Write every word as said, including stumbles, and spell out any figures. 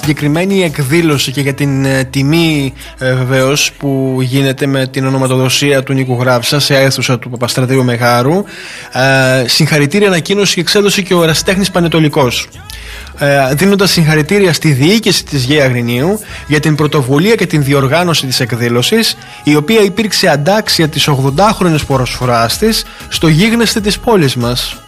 συγκεκριμένη εκδήλωση και για την ε, τιμή ε, βεβαίως που γίνεται με την ονοματοδοσία του Νίκου Γράψα σε αίθουσα του Παπαστρατείου Μεγάρου. Ε, συγχαρητήρια ανακοίνωση και εξέδωσε και ο Ερασιτέχνης Πανετολικός, ε, δίνοντας συγχαρητήρια στη διοίκηση της ΓΕ Αγρινίου για την πρωτοβουλία και την διοργάνωση της εκδήλωσης, η οποία υπήρξε αντάξια της ογδοντάχρονης προσφοράς της στο γίγνεσθε της πόλης μας.